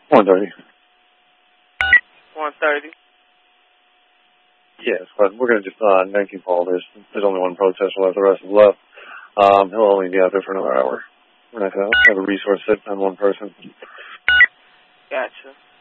1:30. 1:30. Yes, but we're going to just 19 Paul. There's only one protester left. The rest is left. He'll only be out there for another hour. We're not going to have a resource sit on one person. Gotcha.